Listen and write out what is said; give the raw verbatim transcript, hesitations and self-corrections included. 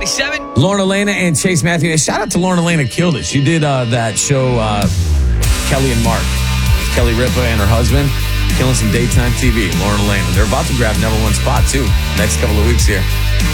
ninety-seven. Lauren Elena and Chase Matthews. Shout out to Lauren Elena, killed it. She did uh, that show, uh, Kelly and Mark. Kelly Ripa and her husband, killing some daytime T V. Lauren Elena. They're about to grab number one spot, too, next couple of weeks here.